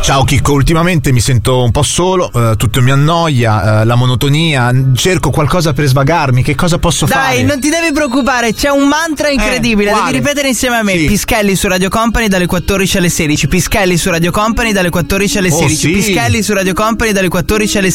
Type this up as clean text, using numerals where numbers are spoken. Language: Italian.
Ciao Chicco, ultimamente mi sento un po' solo, tutto mi annoia, la monotonia, cerco qualcosa per svagarmi, che cosa posso fare? Dai, non ti devi preoccupare, c'è un mantra incredibile, devi ripetere insieme a me. Sì. Pischelli su Radio Company dalle 14 alle 16, Pischelli su Radio Company dalle 14 alle 16, sì. Pischelli su Radio Company dalle 14 alle